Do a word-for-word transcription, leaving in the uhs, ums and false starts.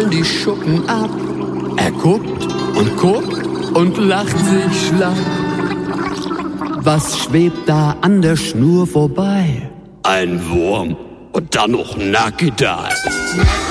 fallen die Schuppen ab. Er guckt und guckt und lacht sich schlapp. Was schwebt da an der Schnur vorbei? Ein Wurm und dann noch nackt da.